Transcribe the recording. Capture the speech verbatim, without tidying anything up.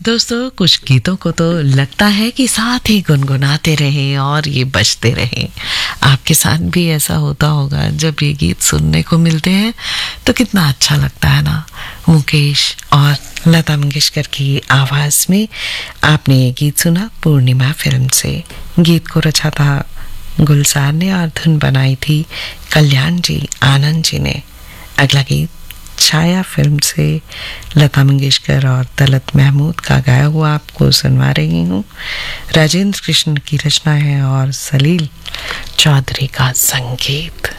दोस्तों, कुछ गीतों को तो लगता है कि साथ ही गुनगुनाते रहें और ये बजते रहें। आपके साथ भी ऐसा होता होगा, जब ये गीत सुनने को मिलते हैं तो कितना अच्छा लगता है ना। मुकेश और लता मंगेशकर की आवाज़ में आपने ये गीत सुना पूर्णिमा फिल्म से। गीत को रचा था गुलजार ने और धुन बनाई थी कल्याण जी आनंद जी ने। अगला गीत छाया फिल्म से लता मंगेशकर और तलत महमूद का गाया हुआ आपको सुनवा रही हूँ। राजेंद्र कृष्ण की रचना है और सलील चौधरी का संगीत।